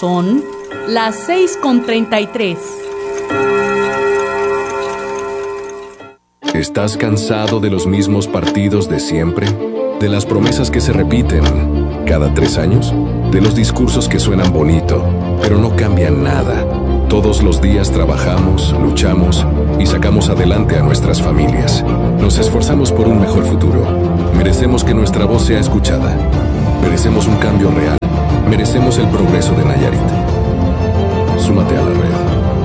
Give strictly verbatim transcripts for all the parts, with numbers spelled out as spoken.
Son las seis con treinta y tres. ¿Estás cansado de los mismos partidos de siempre? ¿De las promesas que se repiten cada tres años? ¿De los discursos que suenan bonito, pero no cambian nada? Todos los días trabajamos, luchamos y sacamos adelante a nuestras familias. Nos esforzamos por un mejor futuro. Merecemos que nuestra voz sea escuchada. Merecemos un cambio real. Merecemos el progreso de Nayarit. Súmate a la red.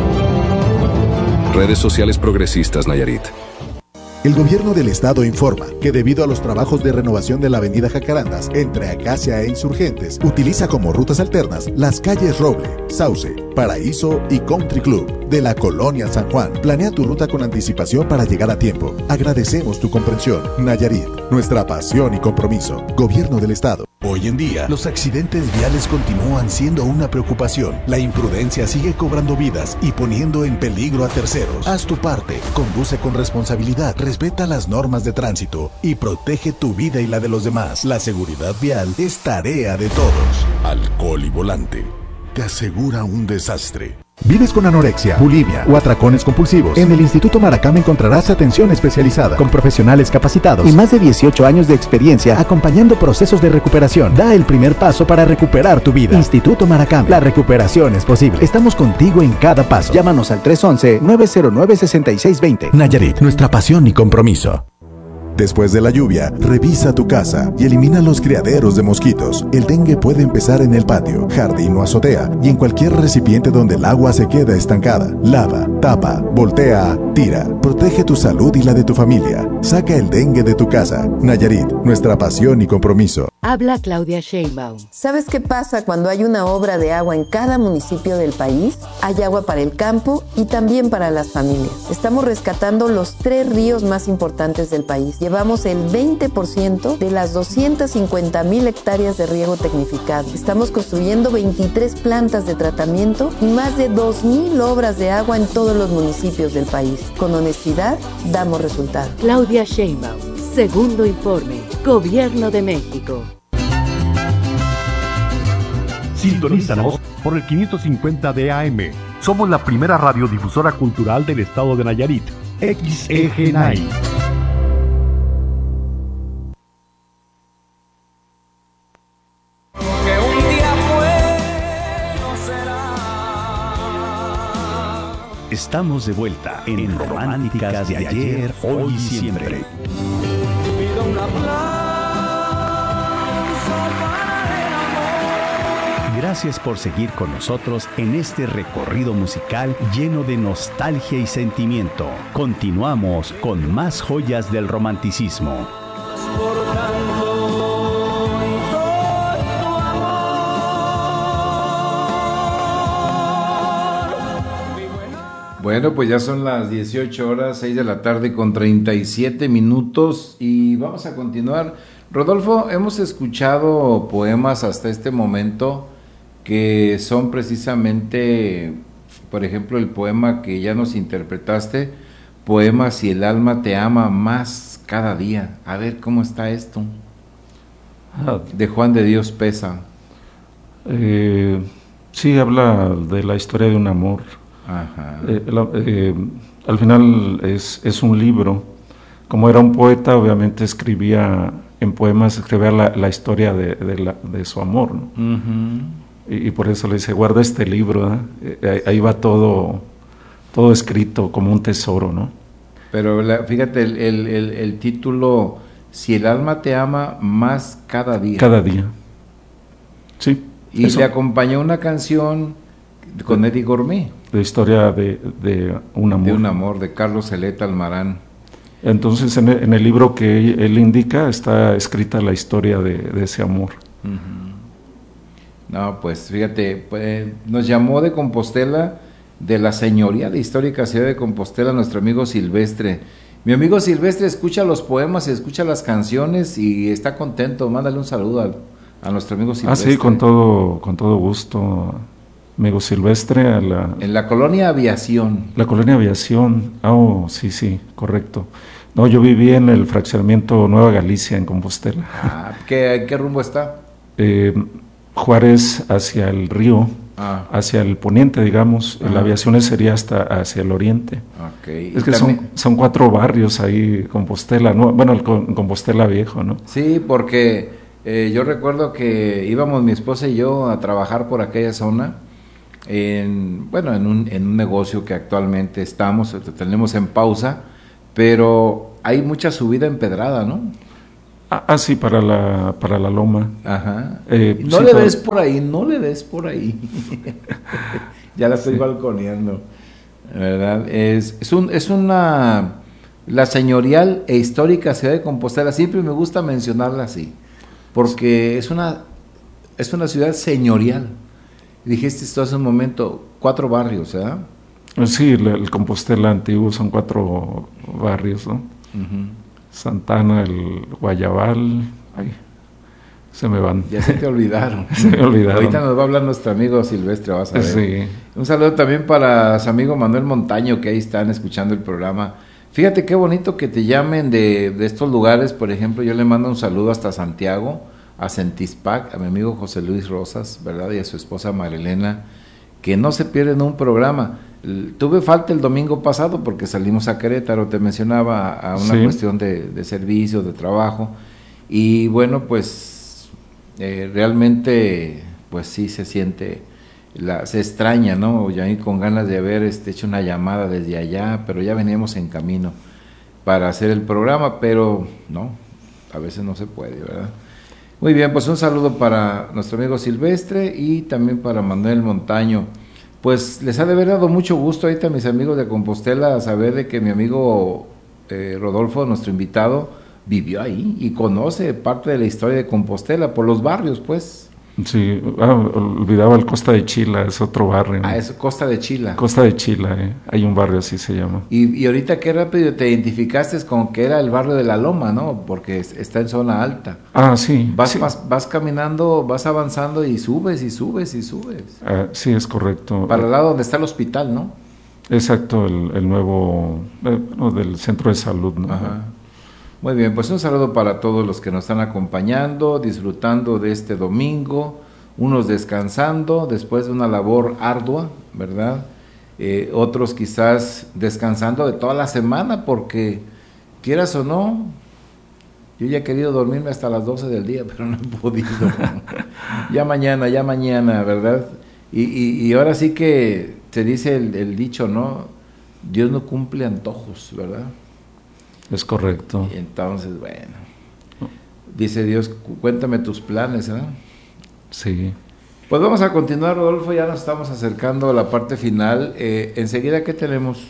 Redes Sociales Progresistas Nayarit. El gobierno del estado informa que debido a los trabajos de renovación de la avenida Jacarandas entre Acacia e Insurgentes, utiliza como rutas alternas las calles Roble, Sauce, Paraíso y Country Club de la Colonia San Juan. Planea tu ruta con anticipación para llegar a tiempo. Agradecemos tu comprensión. Nayarit, nuestra pasión y compromiso. Gobierno del estado. Hoy en día, los accidentes viales continúan siendo una preocupación. La imprudencia sigue cobrando vidas y poniendo en peligro a terceros. Haz tu parte, conduce con responsabilidad, respeta las normas de tránsito y protege tu vida y la de los demás. La seguridad vial es tarea de todos. Alcohol y volante te asegura un desastre. ¿Vives con anorexia, bulimia o atracones compulsivos? En el Instituto Maracam encontrarás atención especializada con profesionales capacitados y más de dieciocho años de experiencia acompañando procesos de recuperación. Da el primer paso para recuperar tu vida. Instituto Maracam, la recuperación es posible. Estamos contigo en cada paso. Llámanos al tres once, nueve cero nueve, seis seis dos cero. Nayarit, nuestra pasión y compromiso. Después de la lluvia, revisa tu casa y elimina los criaderos de mosquitos. El dengue puede empezar en el patio, jardín o azotea y en cualquier recipiente donde el agua se queda estancada. Lava, tapa, voltea, tira. Protege tu salud y la de tu familia. Saca el dengue de tu casa. Nayarit, nuestra pasión y compromiso. Habla Claudia Sheinbaum. ¿Sabes qué pasa cuando hay una obra de agua en cada municipio del país? Hay agua para el campo y también para las familias. Estamos rescatando los tres ríos más importantes del país. Llevamos el veinte por ciento de las doscientas cincuenta mil hectáreas de riego tecnificado. Estamos construyendo veintitrés plantas de tratamiento y más de dos mil obras de agua en todos los municipios del país. Con honestidad, damos resultados. Claudia Sheinbaum. Segundo informe. Gobierno de México. Sintonízanos por el quinientos cincuenta de A M. Somos la primera radiodifusora cultural del estado de Nayarit. X E G N A I. Estamos de vuelta en Románticas de ayer, hoy y siempre. Gracias por seguir con nosotros en este recorrido musical lleno de nostalgia y sentimiento. Continuamos con más joyas del romanticismo. Bueno, pues ya son las dieciocho horas, seis de la tarde con treinta y siete minutos y vamos a continuar. Rodolfo, hemos escuchado poemas hasta este momento que son precisamente, por ejemplo, el poema que ya nos interpretaste, poema Si el alma te ama más cada día. A ver, ¿cómo está esto? De Juan de Dios Pesa. Eh, sí, habla de la historia de un amor. Ajá. Eh, la, eh, al final es, es un libro. Como era un poeta, obviamente escribía en poemas, escribía la, la historia de, de, la, de su amor, ¿no? Uh-huh. y, y por eso le dice, guarda este libro, ¿eh? eh, ahí va todo, todo escrito como un tesoro, ¿no? Pero la, fíjate, el, el, el, el título, Si el alma te ama más cada día. Cada día, sí. Y eso. Le acompañó una canción con Eddie Gourmet. De historia de, de un amor. De un amor, de Carlos Zeleta Almarán. Entonces, en el, en el libro que él, él indica, está escrita la historia de, de ese amor. Uh-huh. No, pues fíjate, pues, nos llamó de Compostela, de la señoría de histórica ciudad de Compostela, nuestro amigo Silvestre. Mi amigo Silvestre escucha los poemas y escucha las canciones y está contento. Mándale un saludo a, a nuestro amigo Silvestre. Ah, sí, con todo, con todo gusto. Amigo Silvestre, a la... En la colonia Aviación. La colonia Aviación, oh, sí, sí, correcto. No, yo viví en el fraccionamiento Nueva Galicia, en Compostela. Ah, ¿qué, ¿qué rumbo está? Eh, Juárez hacia el río, ah. hacia el poniente, digamos, ah. la aviación sería hasta hacia el oriente. Okay. Es que son, son cuatro barrios ahí, Compostela, ¿no? Bueno, el Compostela Viejo, ¿no? Sí, porque eh, yo recuerdo que íbamos mi esposa y yo a trabajar por aquella zona, en, bueno, en un, en un negocio que actualmente estamos, tenemos en pausa, pero hay mucha subida empedrada, ¿no? Ah, ah, sí, para la, para la loma. Ajá. Eh, no sí, le para... des por ahí, no le des por ahí. Ya la estoy sí. balconeando, ¿verdad? Es, es, un, es una, la señorial e histórica ciudad de Compostela, siempre me gusta mencionarla así, porque es una, es una ciudad señorial. Dijiste esto hace un momento, cuatro barrios, ¿verdad? Sí, el, el Compostela antiguo son cuatro barrios, ¿no? Uh-huh. Santana, el Guayabal, ay, se me van. Ya se te olvidaron. se me olvidaron. Ahorita nos va a hablar nuestro amigo Silvestre, vas a ver. Sí. Un saludo también para su amigo Manuel Montaño, que ahí están escuchando el programa. Fíjate qué bonito que te llamen de, de estos lugares, por ejemplo, yo le mando un saludo hasta Santiago, a Centispac, a mi amigo José Luis Rosas, ¿verdad? Y a su esposa Marilena, que no se pierden un programa. Tuve falta el domingo pasado porque salimos a Querétaro, te mencionaba, a una sí. cuestión de, de servicio, de trabajo, y bueno, pues eh, realmente, pues sí se siente, la, se extraña, ¿no? Ya con ganas de haber este, hecho una llamada desde allá, pero ya veníamos en camino para hacer el programa, pero no, a veces no se puede, ¿verdad? Muy bien, pues un saludo para nuestro amigo Silvestre y también para Manuel Montaño. Pues les ha de haber dado mucho gusto ahorita a mis amigos de Compostela saber de que mi amigo eh, Rodolfo, nuestro invitado, vivió ahí y conoce parte de la historia de Compostela por los barrios, pues. Sí, ah, olvidaba el Costa de Chila, es otro barrio. Ah, es Costa de Chila. Costa de Chila, eh. Hay un barrio así se llama. Y, y ahorita qué rápido te identificaste con que era el barrio de La Loma, ¿no? Porque está en zona alta. Ah, sí. Vas, sí. vas, vas caminando, vas avanzando y subes y subes y subes. Ah, sí, es correcto. Para el lado donde está el hospital, ¿no? Exacto, el, el nuevo, eh, no, del centro de salud, ¿no? Ajá. Muy bien, pues un saludo para todos los que nos están acompañando, disfrutando de este domingo, unos descansando después de una labor ardua, ¿verdad? Eh, otros quizás descansando de toda la semana porque, quieras o no, yo ya he querido dormirme hasta las doce del día, pero no he podido. Ya mañana, ya mañana, ¿verdad? Y, y, y ahora sí que se dice el, el dicho, ¿no? Dios no cumple antojos, ¿verdad? Es correcto. Y entonces, bueno, dice Dios, cuéntame tus planes, ¿eh? Sí. Pues vamos a continuar, Rodolfo, ya nos estamos acercando a la parte final. Eh, enseguida, ¿qué tenemos?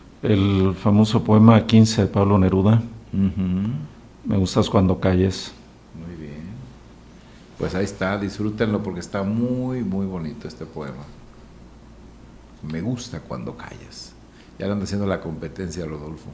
El famoso poema quince de Pablo Neruda. Uh-huh. Me gustas cuando calles. Muy bien. Pues ahí está, disfrútenlo porque está muy, muy bonito este poema. Me gusta cuando calles. Ya le anda haciendo la competencia, Rodolfo.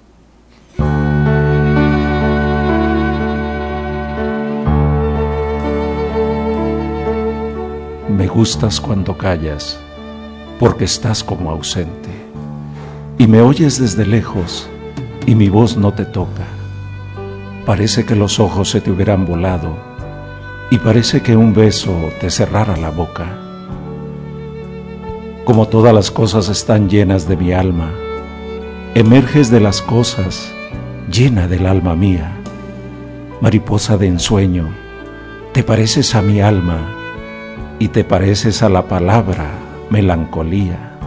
Me gustas cuando callas, porque estás como ausente, y me oyes desde lejos, y mi voz no te toca. Parece que los ojos se te hubieran volado, y parece que un beso te cerrara la boca. Como todas las cosas están llenas de mi alma, emerges de las cosas, llena del alma mía. Mariposa de ensueño, te pareces a mi alma y te pareces a la palabra melancolía.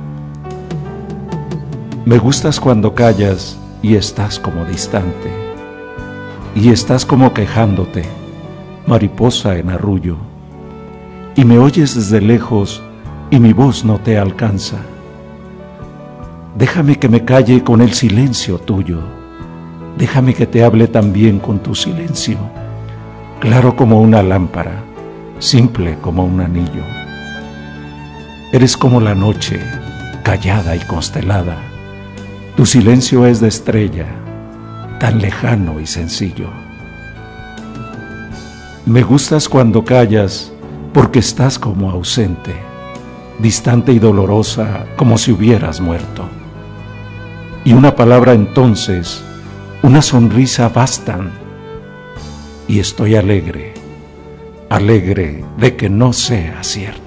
Me gustas cuando callas y estás como distante, y estás como quejándote, mariposa en arrullo, y me oyes desde lejos y mi voz no te alcanza. Déjame que me calle con el silencio tuyo. Déjame que te hable también con tu silencio, claro como una lámpara, simple como un anillo. Eres como la noche, callada y constelada. Tu silencio es de estrella, tan lejano y sencillo. Me gustas cuando callas, porque estás como ausente, distante y dolorosa, como si hubieras muerto. Y una palabra entonces, una sonrisa bastan, y estoy alegre, alegre de que no sea cierto.